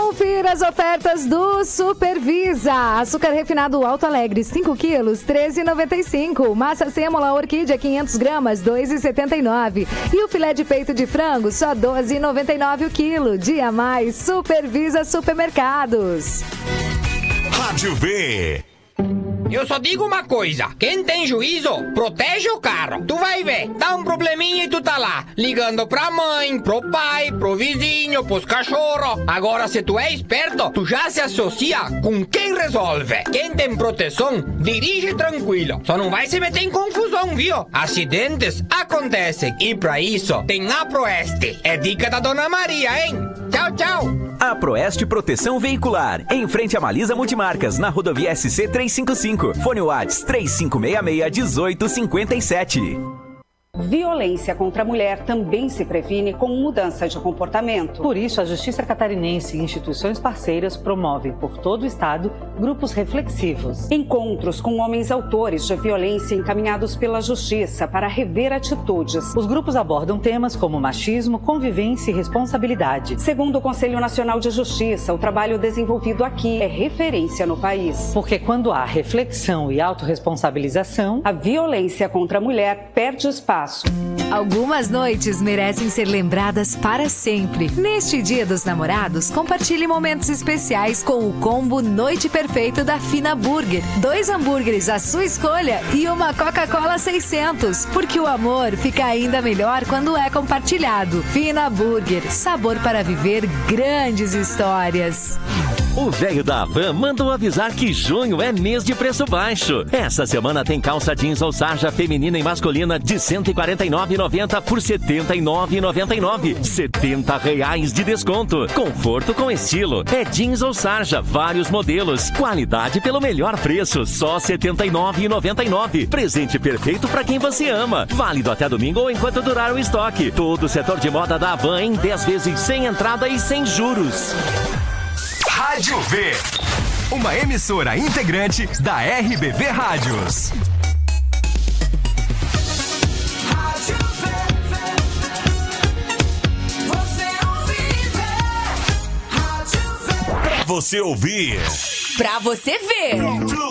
Confira as ofertas do Supervisa. Açúcar refinado Alto Alegre, 5 quilos, R$ 13,95. Massa sêmola Orquídea, 500 gramas, R$ 2,79. E o filé de peito de frango, só R$ 12,99 o quilo. Dia mais, Supervisa Supermercados. Rádio V. Eu só digo uma coisa, quem tem juízo, protege o carro. Tu vai ver, dá um probleminha e tu tá lá, ligando pra mãe, pro pai, pro vizinho, pros cachorros. Agora, se tu é esperto, tu já se associa com quem resolve. Quem tem proteção, dirige tranquilo. Só não vai se meter em confusão, viu? Acidentes acontecem. E pra isso, tem a Proeste. É dica da Dona Maria, hein? Tchau, tchau. A Proeste Proteção Veicular, em frente a Malisa Multimarcas, na rodovia SC 355. Fone Whats 3566-1857. Violência contra a mulher também se previne com mudança de comportamento. Por isso, a Justiça Catarinense e instituições parceiras promovem por todo o estado grupos reflexivos. Encontros com homens autores de violência encaminhados pela Justiça para rever atitudes. Os grupos abordam temas como machismo, convivência e responsabilidade. Segundo o Conselho Nacional de Justiça, o trabalho desenvolvido aqui é referência no país. Porque quando há reflexão e autorresponsabilização, a violência contra a mulher perde espaço. Algumas noites merecem ser lembradas para sempre. Neste Dia dos Namorados, compartilhe momentos especiais com o combo Noite Perfeito da Fina Burger. 2 hambúrgueres à sua escolha e uma Coca-Cola 600. Porque o amor fica ainda melhor quando é compartilhado. Fina Burger, sabor para viver grandes histórias. O velho da Havan mandou avisar que junho é mês de preço baixo. Essa semana tem calça jeans ou sarja feminina e masculina de R$ 149,90 por R$ 79,99. R$ 70 de desconto. Conforto com estilo. É jeans ou sarja, vários modelos. Qualidade pelo melhor preço, só R$ 79,99. Presente perfeito para quem você ama. Válido até domingo ou enquanto durar o estoque. Todo o setor de moda da Havan em 10 vezes sem entrada e sem juros. Rádio V, uma emissora integrante da RBV Rádios. Rádio V, você ouve, Rádio V. Pra você ouvir. Pra você ver.